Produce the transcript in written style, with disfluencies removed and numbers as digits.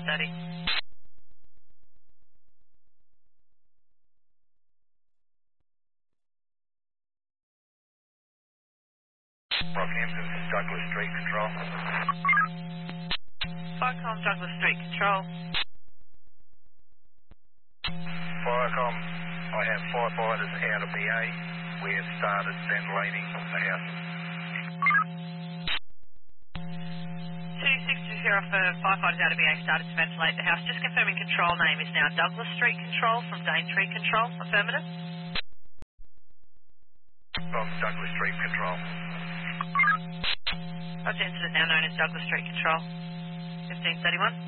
1530. Rockhampton, Douglas Street Control. Firecom, Douglas Street Control. Firecom, I have firefighters out of the A. We have started ventilating the house. 2620 for firefighters out of BA started to ventilate the house. Just confirming control name is now Douglas Street Control from Daintree Control. Affirmative. From Douglas Street Control. Roger, incident now known as Douglas Street Control. 1531.